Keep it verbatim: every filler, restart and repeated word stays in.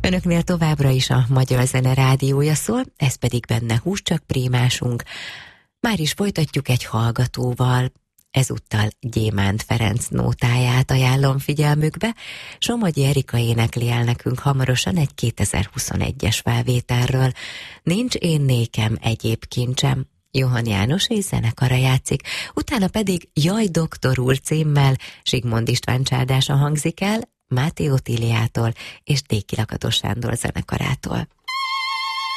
Önöknél továbbra is a Magyar Zene rádiója szól, ez pedig benne hús-csak prémásunk. Már is folytatjuk egy hallgatóval. Ezúttal Gyémánt Ferenc nótáját ajánlom figyelmükbe. Somogyi Erika énekli el nekünk hamarosan egy kétezer-huszonegyes felvételről. Nincs én nékem egyéb kincsem. Johann János és zenekara játszik, utána pedig Jaj, doktor úr címmel Zsigmond István csádása hangzik el, Máté Otíliától és Déki Lakatos Sándor zenekarától.